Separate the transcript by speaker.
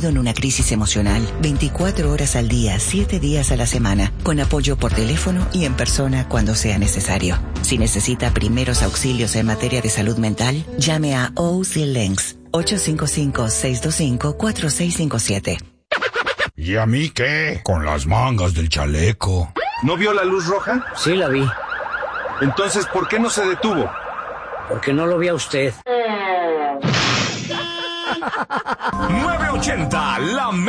Speaker 1: sumido en una crisis emocional 24 horas al día, 7 días a la semana, con apoyo por teléfono y en persona cuando sea necesario. Si necesita primeros auxilios en materia de salud mental, llame a OC Links 855-625-4657.
Speaker 2: ¿Y a mí qué? Con las mangas del chaleco.
Speaker 3: ¿No vio la luz roja?
Speaker 4: Sí, la vi.
Speaker 3: Entonces, ¿por qué no se detuvo?
Speaker 4: Porque no lo vi a usted.
Speaker 5: 980, la